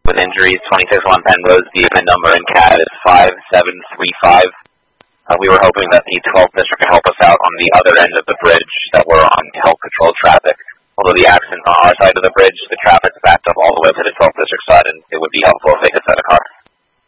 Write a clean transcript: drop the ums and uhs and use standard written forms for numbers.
with injuries. 26-1 Penrose, the event number in CAD is 5735. We were hoping that the 12th District could help us out on the other end of the bridge that we're on to help control traffic. Although the accident's on our side of the bridge, the traffic's backed up all the way to the 12th District side, and it would be helpful if they could send a car.